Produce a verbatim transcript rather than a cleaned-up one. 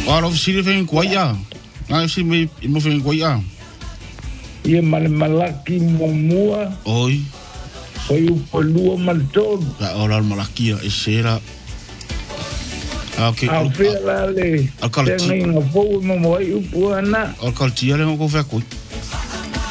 Ora ofisiri feng kuaya. Ngai si me mo feng kuaya. Ia male malaki momua. Oi. Oi upolua malton. La ora malakia e sera. Okay. Au fela le. Al kalti. Tenga inga fou mo mo upuana. Al kalti ale ngo ko fa ku.